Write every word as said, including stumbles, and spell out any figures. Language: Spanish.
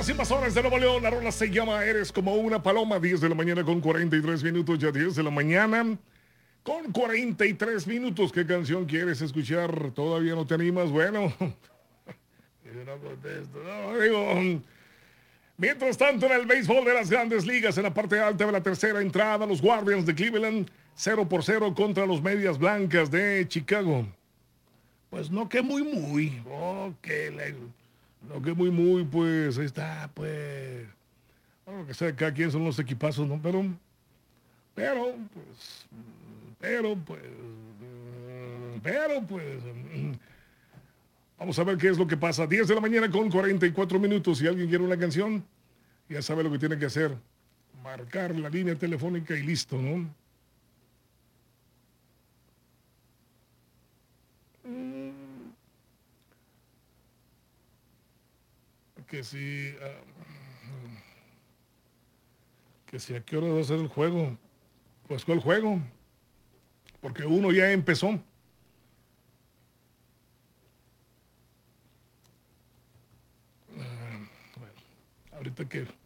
las invasoras de Nuevo León. La rola se llama Eres como una paloma. diez de la mañana con cuarenta y tres minutos. Ya diez de la mañana con cuarenta y tres minutos. ¿Qué canción quieres escuchar? ¿Todavía no te animas? Bueno, yo no contesto. No, digo... Mientras tanto, en el béisbol de las grandes ligas, en la parte alta de la tercera entrada, los Guardians de Cleveland, cero por cero contra los Medias Blancas de Chicago. Pues no que muy, muy. Oh, que le, no que muy, muy, pues ahí está, pues. Bueno, que sea, cada quien son los equipazos, ¿no? Pero, pero, pues, pero, pues, pero, pues. Vamos a ver qué es lo que pasa. diez de la mañana con cuarenta y cuatro minutos. Si alguien quiere una canción, ya sabe lo que tiene que hacer. Marcar la línea telefónica y listo, ¿no? Que si... Uh, que si a qué hora va a ser el juego. Pues ¿cuál juego? Porque uno ya empezó. Ahorita que